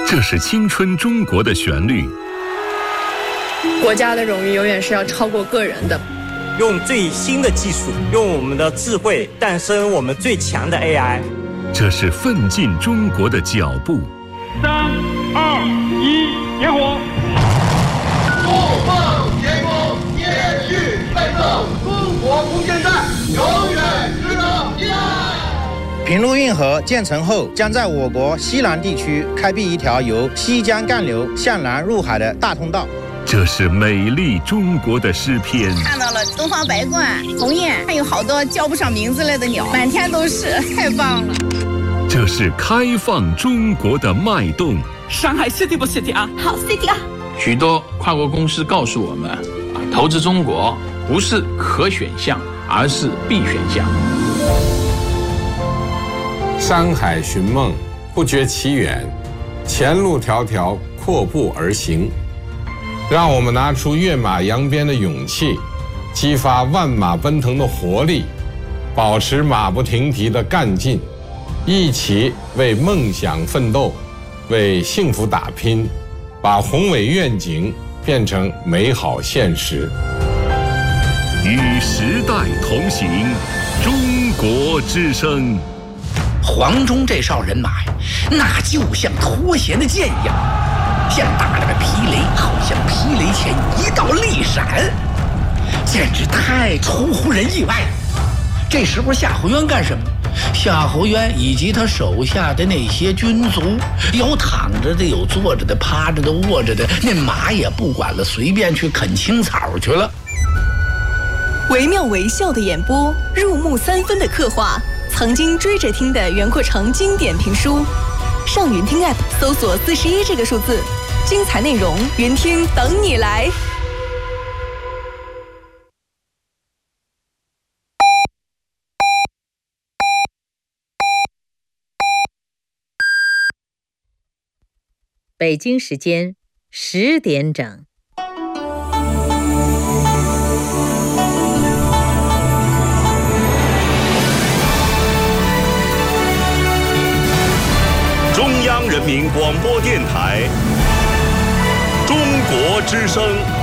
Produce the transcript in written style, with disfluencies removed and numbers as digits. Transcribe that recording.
这是青春中国的旋律。 国家的荣誉永远是要超过个人的。 用最新的技术，用我们的智慧诞生我们最强的 AI。 这是奋进中国的脚步。 3、2、1，点火！ 不放前功，延续奋斗，中国空间站永远值得依赖。 平陆运河建成后，将在我国西南地区开辟一条由西江干流向南入海的大通道。 这是美丽中国的诗篇。 看到了东方白鹳、鸿雁，还有好多叫不上名字来的鸟，满天都是，太棒了。 这是开放中国的脉动。 上海 City 不 City 啊？ 好 City 啊！ 许多跨国公司告诉我们，投资中国不是可选项，而是必选项。 山海寻梦，不觉其远，前路迢迢，阔步而行。让我们拿出跃马扬鞭的勇气，激发万马奔腾的活力，保持马不停蹄的干劲，一起为梦想奋斗，为幸福打拼，把宏伟愿景变成美好现实。 与时代同行，中国之声。 黄忠这哨人马呀，那就像脱弦的箭一样，像打了个霹雷，好像霹雷前一道利闪，简直太出乎人意外了。这时候夏侯渊干什么？夏侯渊以及他手下的那些军卒，有躺着的，有坐着的，趴着的，卧着的，那马也不管了，随便去啃青草去了。 惟妙惟肖的演播，入木三分的刻画，曾经追着听的袁阔成经典评书。上云听 App 搜索41这个数字，精彩内容云听等你来。 北京时间10点整。 中央人民广播电台，中国之声。